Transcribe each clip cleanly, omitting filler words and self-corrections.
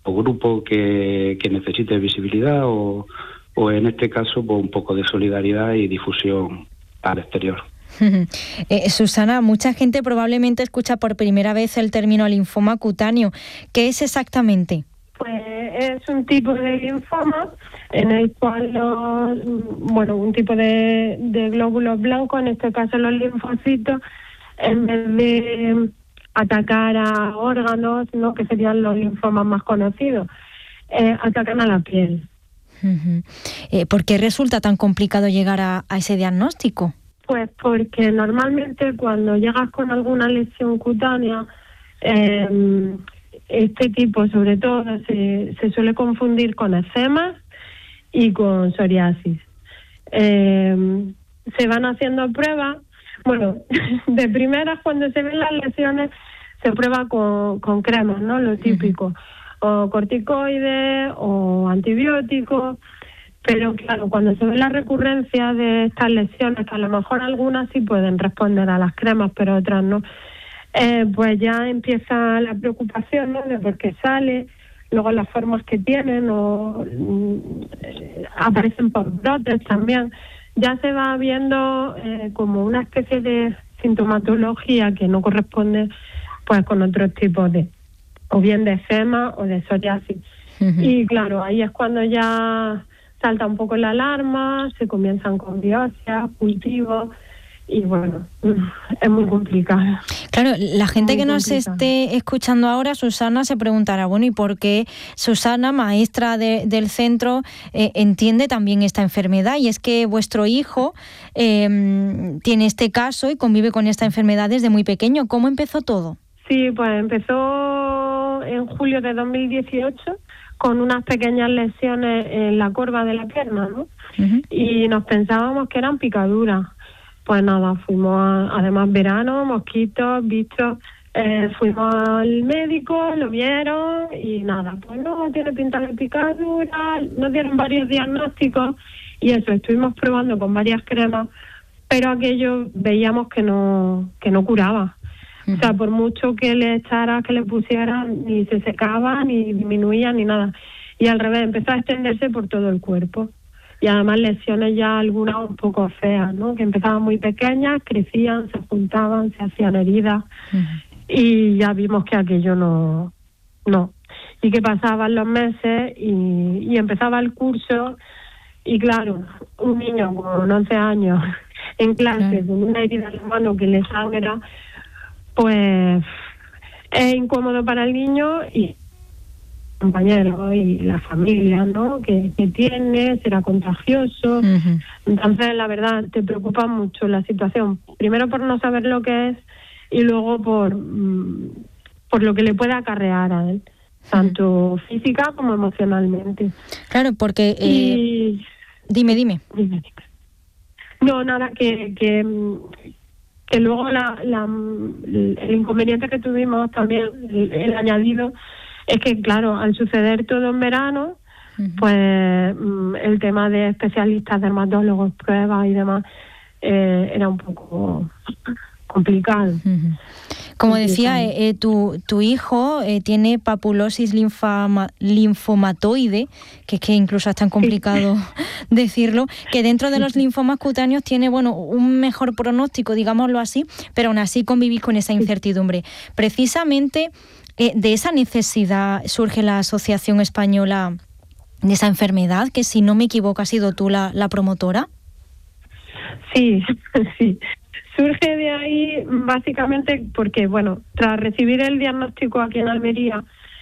grupo que necesite visibilidad o en este caso pues un poco de solidaridad y difusión al exterior. Susana, mucha gente probablemente escucha por primera vez el término linfoma cutáneo. ¿Qué es exactamente? Pues es un tipo de linfoma en el cual un tipo de glóbulos blancos, en este caso los linfocitos, en vez de atacar a órganos, ¿no?, que serían los linfomas más conocidos, atacan a la piel. ¿Por qué resulta tan complicado llegar a ese diagnóstico? Pues porque normalmente cuando llegas con alguna lesión cutánea, este tipo sobre todo se suele confundir con eczema y con psoriasis. Se van haciendo pruebas. Bueno, de primeras cuando se ven las lesiones se prueba con cremas, ¿no? Lo típico. O corticoides o antibióticos. Pero claro, cuando se ve la recurrencia de estas lesiones, que a lo mejor algunas sí pueden responder a las cremas, pero otras no, pues ya empieza la preocupación, ¿no?, de por qué sale, luego las formas que tienen, aparecen por brotes también. Ya se va viendo como una especie de sintomatología que no corresponde pues con otros tipos o bien de eczema o de psoriasis. Y claro, ahí es cuando ya salta un poco la alarma, se comienzan con biopsias, cultivos, y bueno, es muy complicado. Claro, la gente que nos esté escuchando ahora, Susana, se preguntará, bueno, ¿y por qué Susana, maestra del centro, entiende también esta enfermedad? Y es que vuestro hijo tiene este caso y convive con esta enfermedad desde muy pequeño. ¿Cómo empezó todo? Sí, pues empezó en julio de 2018 con unas pequeñas lesiones en la corva de la pierna, ¿no? Y nos pensábamos que eran picaduras. Pues nada, fuimos además verano, mosquitos, bichos, fuimos al médico, lo vieron y nada, pues no, tiene pinta de picadura, nos dieron varios diagnósticos y eso, estuvimos probando con varias cremas, pero aquello veíamos que no curaba. O sea, por mucho que le echaras, que le pusieran, ni se secaba, ni disminuía, ni nada. Y al revés, empezó a extenderse por todo el cuerpo. Y además lesiones ya algunas un poco feas, ¿no? Que empezaban muy pequeñas, crecían, se juntaban, se hacían heridas. Y ya vimos que aquello no. Y que pasaban los meses y empezaba el curso. Y claro, un niño con 11 años en clase con una herida en la mano que le sangra, pues es incómodo para el niño y compañeros y la familia, ¿no?, que tiene, será contagioso. Entonces, la verdad, te preocupa mucho la situación. Primero por no saber lo que es y luego por lo que le puede acarrear a él, tanto física como emocionalmente. Claro, porque... Dime. No, nada, que luego el inconveniente que tuvimos también, el añadido, es que, claro, al suceder todo en verano, pues el tema de especialistas, dermatólogos, pruebas y demás, era un poco complicado. Como decía, tu hijo tiene papulosis linfomatoide, que es que incluso es tan complicado decirlo, que dentro de los linfomas cutáneos tiene, bueno, un mejor pronóstico, digámoslo así, pero aún así convivís con esa incertidumbre. Precisamente de esa necesidad surge la Asociación Española de esa enfermedad, que si no me equivoco ha sido tú la promotora. Sí. Surge de ahí básicamente porque, bueno, tras recibir el diagnóstico aquí en Almería,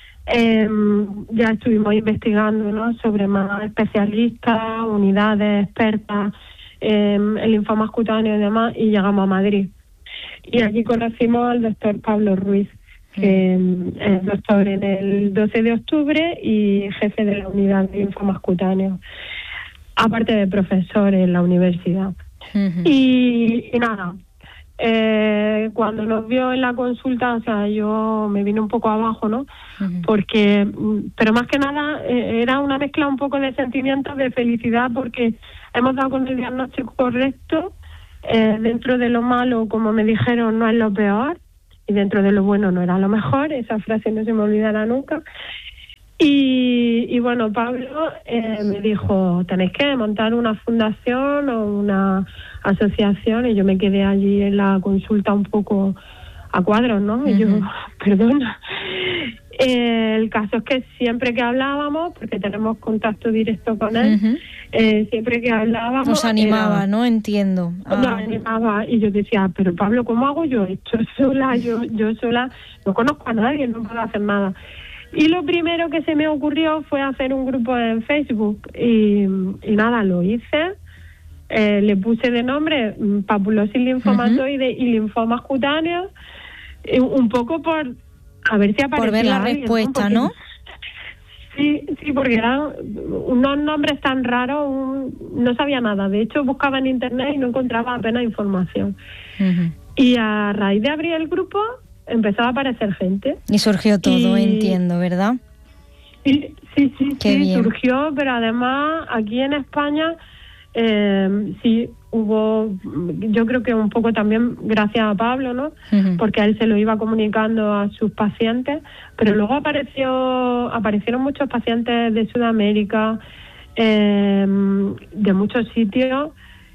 ya estuvimos investigando, ¿no?, sobre más especialistas, unidades expertas en linfomas cutáneos y demás, y llegamos a Madrid. Y aquí conocimos al doctor Pablo Ruiz, que es doctor en el 12 de octubre y jefe de la unidad de linfomas cutáneos, aparte de profesor en la universidad. Y nada, cuando nos vio en la consulta, o sea, yo me vine un poco abajo, ¿no? Porque, pero más que nada, era una mezcla un poco de sentimientos de felicidad, porque hemos dado con el diagnóstico correcto. Dentro de lo malo, como me dijeron, no es lo peor, y dentro de lo bueno no era lo mejor. Esa frase no se me olvidará nunca. Y bueno, Pablo me dijo, tenéis que montar una fundación o una asociación, y yo me quedé allí en la consulta un poco a cuadros, ¿no? Y yo, perdona. El caso es que siempre que hablábamos, porque tenemos contacto directo con él, siempre que hablábamos... Nos animaba, ¿no? Entiendo. Nos animaba, y yo decía, pero Pablo, ¿cómo hago yo esto sola? Yo sola no conozco a nadie, no puedo hacer nada. Y lo primero que se me ocurrió fue hacer un grupo en Facebook, y nada, lo hice. Le puse de nombre papulosis linfomatoide y linfomas cutáneos, un poco por a ver si aparecía por ver la alguien, respuesta, ¿no? Sí, porque eran unos nombres tan raros, no sabía nada. De hecho, buscaba en internet y no encontraba apenas información. Y a raíz de abrir el grupo, empezó a aparecer gente. Y surgió todo, entiendo, ¿verdad? Sí, surgió, pero además aquí en España sí hubo, yo creo que un poco también gracias a Pablo, ¿no? Porque a él se lo iba comunicando a sus pacientes, pero luego aparecieron muchos pacientes de Sudamérica, de muchos sitios,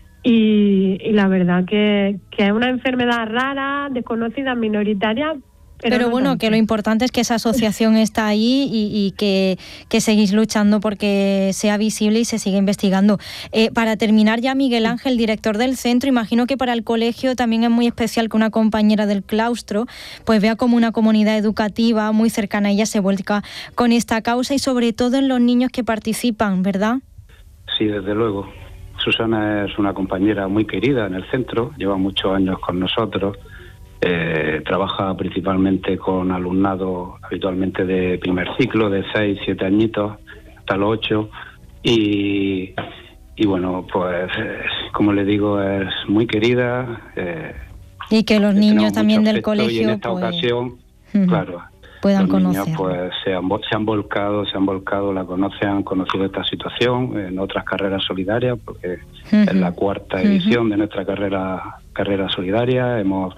y la verdad que es una enfermedad rara, desconocida, minoritaria. Pero no bueno, tanto. que lo importante es que esa asociación está ahí y que seguís luchando porque sea visible y se siga investigando. Para terminar ya, Miguel Ángel, director del centro, imagino que para el colegio también es muy especial que una compañera del claustro pues vea como una comunidad educativa muy cercana a ella se vuelca con esta causa, y sobre todo en los niños que participan, ¿verdad? Sí, desde luego. Susana es una compañera muy querida en el centro, lleva muchos años con nosotros. Trabaja principalmente con alumnado habitualmente de primer ciclo, de 6, 7 añitos, hasta los 8. Y bueno, pues como le digo, es muy querida. Y que los niños también del colegio, y en esta ocasión, claro, puedan los conocer. niños pues se han volcado, la conocen, han conocido esta situación en otras carreras solidarias, porque es la 4ª edición de nuestra carrera solidaria. Hemos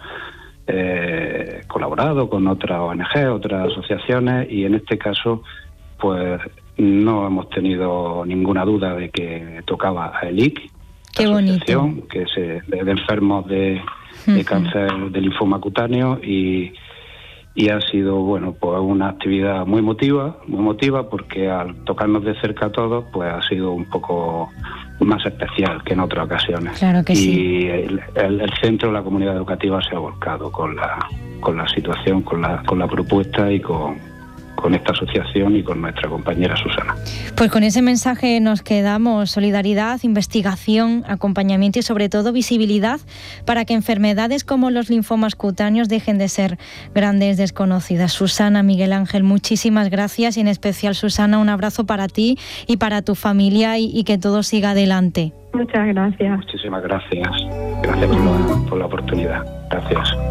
colaborado con otras ONG, otras asociaciones, y en este caso pues no hemos tenido ninguna duda de que tocaba a ELIC, Qué asociación bonito. de enfermos de cáncer de linfoma cutáneo, y ha sido bueno pues una actividad muy emotiva, porque al tocarnos de cerca a todos pues ha sido un poco más especial que en otras ocasiones. Claro que sí. Y el centro, la comunidad educativa se ha volcado con la situación, con la propuesta y con esta asociación y con nuestra compañera Susana. Pues con ese mensaje nos quedamos: solidaridad, investigación, acompañamiento y sobre todo visibilidad para que enfermedades como los linfomas cutáneos dejen de ser grandes desconocidas. Susana, Miguel Ángel, muchísimas gracias, y en especial Susana, un abrazo para ti y para tu familia, y que todo siga adelante. Muchas gracias. Muchísimas gracias. Gracias por la oportunidad. Gracias.